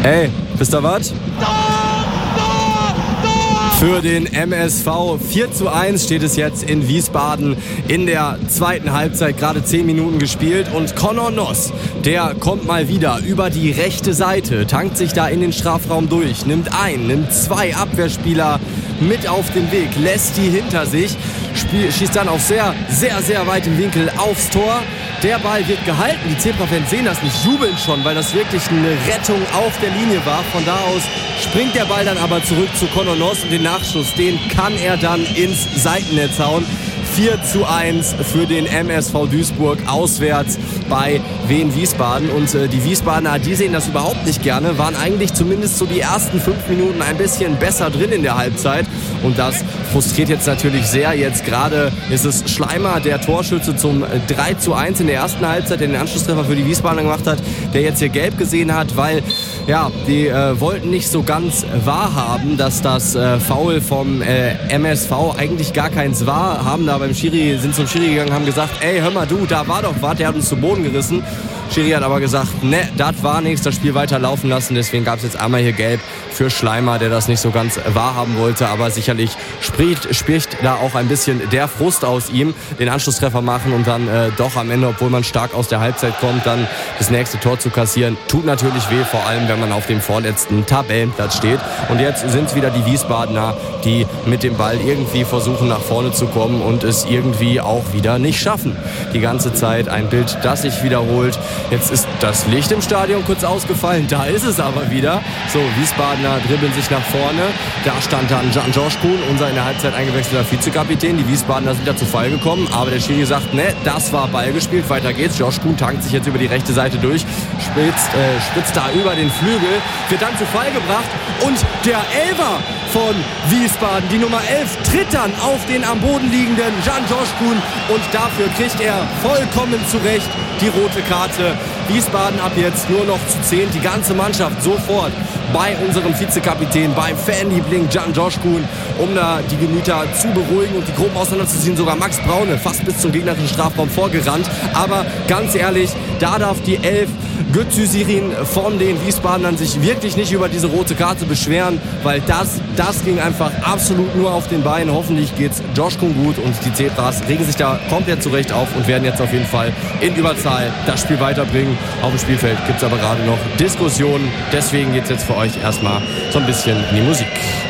Hey, wisst ihr was? Für den MSV 4:1 steht es jetzt in Wiesbaden in der zweiten Halbzeit, gerade 10 Minuten gespielt. Und Conor Noss, der kommt mal wieder über die rechte Seite, tankt sich da in den Strafraum durch, nimmt 2 Abwehrspieler mit auf den Weg, lässt die hinter sich, schießt dann auf sehr, sehr, sehr weitem Winkel aufs Tor. Der Ball wird gehalten, die Zebra-Fans sehen das nicht, jubeln schon, weil das wirklich eine Rettung auf der Linie war. Von da aus springt der Ball dann aber zurück zu Conor Noss und den Nachschuss, den kann er dann ins Seitennetz hauen. 4:1 für den MSV Duisburg auswärts bei Wien Wiesbaden. Und die Wiesbadener, die sehen das überhaupt nicht gerne, waren eigentlich zumindest so die ersten 5 Minuten ein bisschen besser drin in der Halbzeit. Und das frustriert jetzt natürlich sehr. Jetzt gerade ist es Schleimer, der Torschütze zum 3:1 in der ersten Halbzeit, der den Anschlusstreffer für die Wiesbadener gemacht hat, der jetzt hier gelb gesehen hat, weil ja, die wollten nicht so ganz wahrhaben, dass das Foul vom MSV eigentlich gar keins war, haben da sind zum Schiri gegangen, haben gesagt, ey, hör mal du, da war doch was, der hat uns zu Boden gerissen. Schiri hat aber gesagt, ne, das war nichts, das Spiel weiter laufen lassen, deswegen gab es jetzt einmal hier gelb für Schleimer, der das nicht so ganz wahrhaben wollte, aber sicherlich spricht da auch ein bisschen der Frust aus ihm, den Anschlusstreffer machen und dann doch am Ende, obwohl man stark aus der Halbzeit kommt, dann das nächste Tor zu kassieren, tut natürlich weh, vor allem wenn man auf dem vorletzten Tabellenplatz steht. Und jetzt sind es wieder die Wiesbadener, die mit dem Ball irgendwie versuchen nach vorne zu kommen und es irgendwie auch wieder nicht schaffen. Die ganze Zeit ein Bild, das sich wiederholt. Jetzt ist das Licht im Stadion kurz ausgefallen, da ist es aber wieder. So, Wiesbadener dribbeln sich nach vorne. Da stand dann Jan Joshkun, unser in der Halbzeit eingewechselter Vizekapitän. Die Wiesbadener sind da zu Fall gekommen, aber der Schiri sagt, ne, das war Ball gespielt, weiter geht's. Joshkun tankt sich jetzt über die rechte Seite durch, spritzt da über den Flügel, wird dann zu Fall gebracht und der Elfer von Wiesbaden, die Nummer 11, tritt dann auf den am Boden liegenden Jan Joshkun und dafür kriegt er vollkommen zurecht die rote Karte. Wiesbaden ab jetzt nur noch zu 10, die ganze Mannschaft sofort bei unserem Vizekapitän, beim Fanliebling Jan Joshkun, um da die Gemüter zu beruhigen und die Gruppen auseinanderzuziehen. Sogar Max Braune fast bis zum gegnerischen Strafraum vorgerannt. Aber ganz ehrlich, da darf die 11 Götzirin von den Wiesbadenern sich wirklich nicht über diese rote Karte beschweren, weil das ging einfach absolut nur auf den Beinen. Hoffentlich geht's Joshkun gut und die Zebras regen sich da komplett zurecht auf und werden jetzt auf jeden Fall in Überzahl das Spiel weiterbringen. Auf dem Spielfeld gibt's aber gerade noch Diskussionen. Deswegen geht's jetzt für euch erstmal so ein bisschen in die Musik.